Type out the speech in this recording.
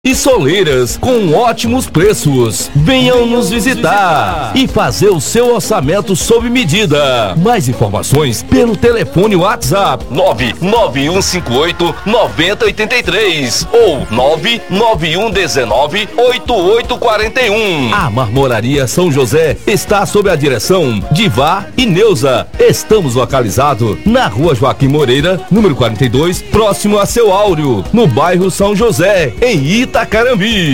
E soleiras com ótimos preços. Venham nos visitar e fazer o seu orçamento sob medida. Mais informações pelo telefone WhatsApp 99158-9083 ou 99119-8841. A Marmoraria São José está sob a direção de Vá e Neuza. Estamos localizados na Rua Joaquim Moreira, número 42, próximo a Seu Áureo, no bairro São José, em Itacarambi.